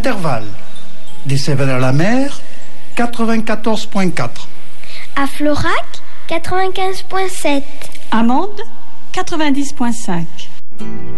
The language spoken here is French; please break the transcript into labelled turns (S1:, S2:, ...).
S1: intervalle. Des Sévères-la-Mer, 94.4.
S2: À Florac, 95.7.
S3: À Mende, 90.5.